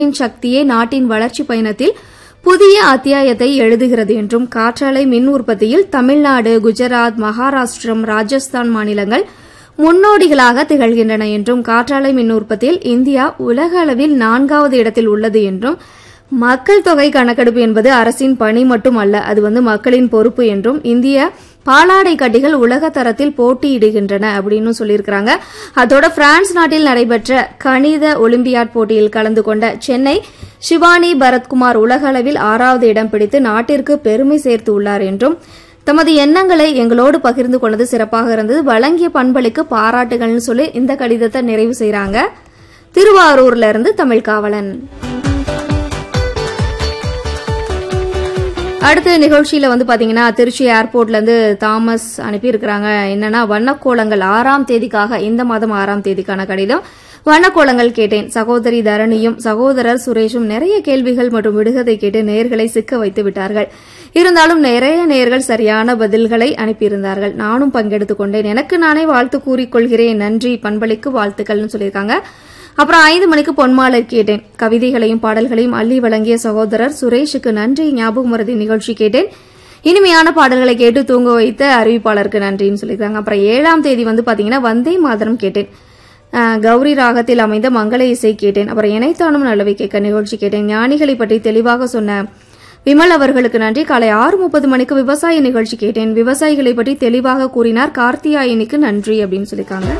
சக்தியே நாட்டின் வளர்ச்சி பயணத்தில் புதிய அத்தியாயத்தை எழுதுகிறது என்றும் காற்றாலை மின் உற்பத்தியில் தமிழ்நாடு, குஜராத், மகாராஷ்டிரம், ராஜஸ்தான் மாநிலங்கள் முன்னோடிகளாக திகழ்கின்றன என்றும் காற்றாலை மின் உற்பத்தியில் இந்தியா உலக அளவில் 4வது இடத்தில் உள்ளது என்றும் மக்கள் தொகை கணக்கெடுப்பு என்பது அரசின் பணி மட்டுமல்ல, அது மக்களின் பொறுப்பு என்றும் இந்திய பாலாடை கட்டிகள் உலக தரத்தில் போட்டியிடுகின்றன அப்படின்னு சொல்லியிருக்கிறாங்க. அதோட பிரான்ஸ் நாட்டில் நடைபெற்ற கணித ஒலிம்பியாட் போட்டியில் கலந்து கொண்ட சென்னை ஷிவானி பரத்குமார் உலக அளவில் 6வது இடம் பிடித்து நாட்டிற்கு பெருமை சேர்த்து உள்ளார் என்றும் தமது எண்ணங்களை எங்களோடு பகிர்ந்து கொண்டது சிறப்பாக இருந்தது, வழங்கிய பண்பளிக்கு பாராட்டுகள்னு சொல்லி இந்த கடிதத்தை நிறைவு செய்யறாங்க. திருவாரூர்ல இருந்து தமிழ் காவலன். அடுத்த நிகழ்ச்சியில பாத்தீங்கன்னா திருச்சி ஏர்போர்ட்ல இருந்து தாமஸ் அனுப்பியிருக்கிறாங்க. என்னன்னா வண்ணக்கோலங்கள் 6ஆம் தேதிக்காக, இந்த மாதம் 6ஆம் தேதிக்கான கடிதம். வண்ணக்கோலங்கள் கேட்டேன். சகோதரி தரணியும் சகோதரர் சுரேஷும் நிறைய கேள்விகள் மற்றும் விடுகதை கேட்டு நேயர்களை சிக்க வைத்து விட்டார்கள். இருந்தாலும் நிறைய நேயர்கள் சரியான பதில்களை அனுப்பியிருந்தார்கள். நானும் பங்கெடுத்துக் கொண்டேன். எனக்கு நானே வாழ்த்து கூறிக்கொள்கிறேன். நன்றி, பண்பளிக்கு வாழ்த்துக்கள்னு சொல்லியிருக்காங்க. அப்புறம் 5 மணிக்கு பொன்மாலை கேட்டேன். கவிதைகளையும் பாடல்களையும் அள்ளி வழங்கிய சகோதரர் சுரேஷுக்கு நன்றி. ஞாபகம் மருதி நிகழ்ச்சி கேட்டேன். இனிமையான பாடல்களை கேட்டு தூங்க வைத்த அறிவிப்பாளருக்கு நன்றின்னு சொல்லியிருக்காங்க. அப்புறம் 7ஆம் தேதி பாத்தீங்கன்னா வந்தே மாதரம் கேட்டேன். கௌரி ராகத்தில் அமைந்த மங்கள இசை கேட்டேன். அப்புறம் இணைத்தானும் நல்லவை கேட்க நிகழ்ச்சி கேட்டேன். ஞானிகளை பற்றி தெளிவாக சொன்ன விமல் அவர்களுக்கு நன்றி. காலை 6:30 மணிக்கு விவசாய நிகழ்ச்சி கேட்டேன். விவசாயிகளை பற்றி தெளிவாக கூறினார். கார்த்தியாயினிக்கு நன்றி அப்படின்னு சொல்லியிருக்காங்க.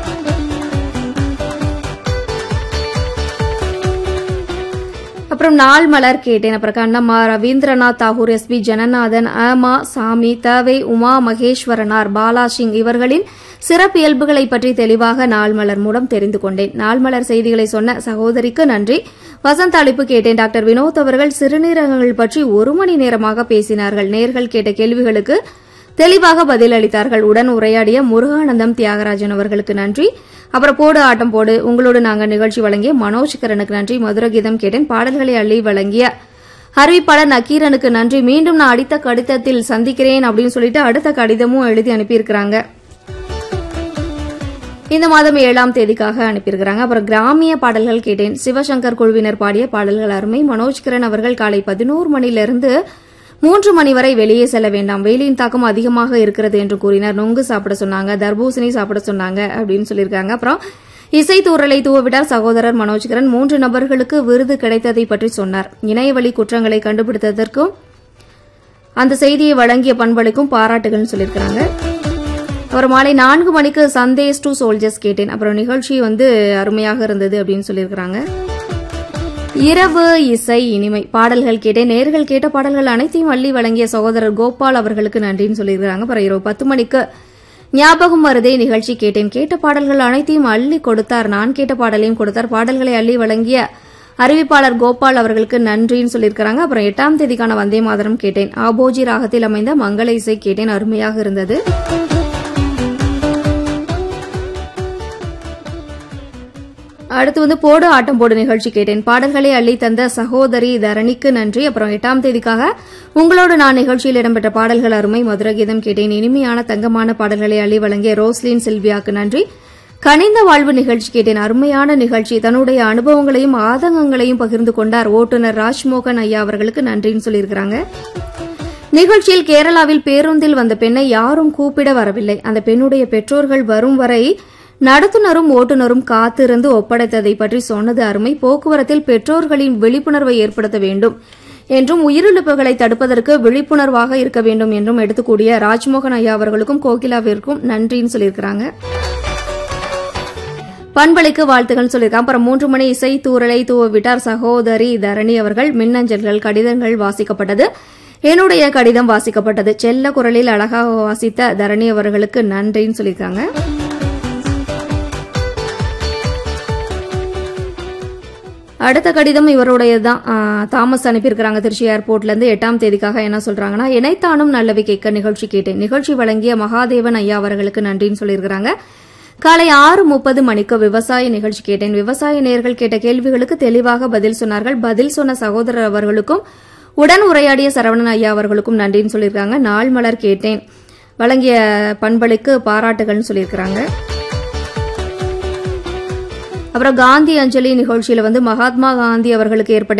அப்புறம் நாள் மலர் கேட்டேன். அப்புறம் கண்ணம்மா, ரவீந்திரநாத் தாகூர், எஸ் பி ஜனநாதன், அமா சாமி, தவை உமா மகேஸ்வரனார், பாலா சிங் இவர்களின் சிறப்பியல்புகளை பற்றி தெளிவாக நாள் மலர் மூலம் தெரிந்து கொண்டேன். நாள் மலர் செய்திகளை சொன்ன சகோதரிக்கு நன்றி. வசந்த அளிப்பு கேட்டேன். டாக்டர் வினோத் அவர்கள் சிறுநீரகங்கள் பற்றி 1 மணி நேரமாக பேசினார்கள். நேர்கள் கேட்ட கேள்விகளுக்கு தெளிவாக பதில் அளித்தார்கள். உடன் உரையாடிய முருகானந்தம் தியாகராஜன் அவர்களுக்கு நன்றி. அப்புறம் போடு ஆட்டம் போடு உங்களோடு நாங்கள் நிகழ்ச்சி வழங்கிய மனோஜ்கரனுக்கு நன்றி. மதுர கீதம் கேட்டேன். பாடல்களை அள்ளி வழங்கிய அறிவிப்பாளர் நக்கீரனுக்கு நன்றி. மீண்டும் நான் அடுத்த கடிதத்தில் சந்திக்கிறேன் அப்படின்னு சொல்லிட்டு அடுத்த கடிதமும் எழுதி அனுப்பியிருக்கிறாங்க. இந்த மாதம் 7ஆம் தேதிக்காக அனுப்பியிருக்கிறாங்க. அப்புறம் கிராமிய பாடல்கள் கேட்டேன். சிவசங்கர் குழுவினர் பாடிய பாடல்கள் அருமை. மனோஜ்கரன் அவர்கள் காலை 11 மணியிலிருந்து 3 மணி வரை வெளியே செல்ல வேண்டாம், வெயிலின் தாக்கம் அதிகமாக இருக்கிறது என்று கூறினார். நொங்கு சாப்பிட சொன்னாங்க, தர்பூசணி சாப்பிட சொன்னாங்க அப்படின்னு சொல்லியிருக்காங்க. அப்புறம் இசை தூறலை தூவவிட்டார் சகோதரர் மனோஜ்கரன். 3 நபர்களுக்கு விருது கிடைத்ததை பற்றி சொன்னார். இணையவழி குற்றங்களை கண்டுபிடித்ததற்கும் அந்த செய்தியை வழங்கிய பண்பளிக்கும் பாராட்டுகள் சொல்லியிருக்காங்க. அப்புறம் மாலை 4 மணிக்கு சந்தேஸ் டு சோல்ஜர்ஸ் கேட்டேன். அப்புறம் நிகழ்ச்சி அருமையாக இருந்தது அப்படின்னு சொல்லியிருக்காங்க. இரவு இசை இனிமை பாடல்கள் கேட்டேன். நேர்கள் கேட்ட பாடல்கள் அனைத்தையும் அள்ளி வழங்கிய சகோதரர் கோபால் அவர்களுக்கு நன்றின்னு சொல்லியிருக்காங்க. அப்புறம் இரவு 10 மணிக்கு ஞாபகம் வருதே நிகழ்ச்சி கேட்டேன். கேட்ட பாடல்கள் அனைத்தையும் அள்ளி கொடுத்தார். நான் கேட்ட பாடலையும் கொடுத்தார். பாடல்களை அள்ளி வழங்கிய அறிவிப்பாளர் கோபால் அவர்களுக்கு நன்றின்னு சொல்லியிருக்காங்க. அப்புறம் 8ஆம் தேதிக்கான வந்தே மாதரம் கேட்டேன். ஆபோஜி ராகத்தில் அமைந்த மங்கள இசை கேட்டேன். அருமையாக இருந்தது. அடுத்து போடு ஆட்டம் போடு நிகழ்ச்சி கேட்டேன். பாடல்களை அள்ளி தந்த சகோதரி தரணிக்கு நன்றி. அப்புறம் 8ஆம் தேதிக்காக உங்களோடு நான் நிகழ்ச்சியில் இடம்பெற்ற பாடல்கள் அருமை. மதுர கீதம் கேட்டேன். இனிமையான தங்கமான பாடல்களை அள்ளி வழங்கிய ரோஸ்லின் சில்வியாக்கு நன்றி. கனிந்த வாழ்வு நிகழ்ச்சி கேட்டேன். அருமையான நிகழ்ச்சி. தன்னுடைய அனுபவங்களையும் ஆதங்கங்களையும் பகிர்ந்து கொண்டார் ஓட்டுநர் ராஜ்மோகன் ஐயா அவர்களுக்கு நன்றின்னு சொல்லியிருக்காங்க. நிகழ்ச்சியில் கேரளாவில் பேருந்தில் வந்த பெண்ணை யாரும் கூப்பிட வரவில்லை. அந்த பெண்ணுடைய பெற்றோர்கள் வரும் வரை நடத்துனரும் ஓட்டுநரும் காத்திருந்து ஒப்படைத்ததை பற்றி சொன்னது அருமை. போக்குவரத்தில் பெற்றோர்களின் விழிப்புணர்வை ஏற்படுத்த வேண்டும் என்றும் உயிரிழப்புகளை தடுப்பதற்கு விழிப்புணர்வாக இருக்க வேண்டும் என்றும் எடுத்துக்கூடிய ராஜ்மோகன் ஐயா அவர்களுக்கும் கோகிலாவிற்கும் நன்றின்னு சொல்லியிருக்கிறாங்க. பண்பளிக்கு வாழ்த்துக்கள் சொல்லியிருக்காங்க. அப்புறம் 3 மணி இசை தூறலை தூவவிட்டார் சகோதரி தரணி அவர்கள். மின்னஞ்சல்கள் கடிதங்கள் வாசிக்கப்பட்டது. என்னுடைய கடிதம் வாசிக்கப்பட்டது. செல்ல குரலில் அழகாக வாசித்த தரணி அவர்களுக்கு நன்றின்னு சொல்லியிருக்காங்க. அடுத்த கடிதம் இவருடையதான். தாமஸ் அனுப்பியிருக்கிறாங்க திருச்சி ஏர்போர்ட்ல இருந்து. 8ஆம் தேதிக்காக என்ன சொல்றாங்கன்னா, இணைத்தானும் நல்லவை கேட்க நிகழ்ச்சி கேட்டேன். நிகழ்ச்சி வழங்கிய மகாதேவன் ஐயா அவர்களுக்கு நன்றின்னு சொல்லியிருக்கிறாங்க. காலை 6:30 மணிக்கு விவசாய நிகழ்ச்சி கேட்டேன். விவசாய நேயர்கள் கேட்ட கேள்விகளுக்கு தெளிவாக பதில் சொன்னார்கள். பதில் சொன்ன சகோதரர் அவர்களுக்கும் உடன் உரையாடிய சரவணன் ஐயா அவர்களுக்கும் நன்றின்னு சொல்லியிருக்காங்க. நாள் மலர் கேட்டேன். வழங்கிய பண்பளிக்கு பாராட்டுகள்னு சொல்லியிருக்கிறாங்க. அப்புறம் காந்தி அஞ்சலி நிகழ்ச்சியில வந்து மகாத்மா காந்தி அவர்களுக்கு ஏற்பட்ட